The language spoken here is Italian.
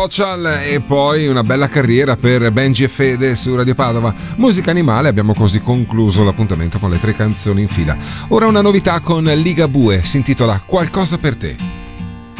social e poi una bella carriera per Benji e Fede su Radio Padova. Musica Animale, abbiamo così concluso l'appuntamento con le 3 canzoni in fila. Ora una novità con Ligabue, si intitola Qualcosa per te.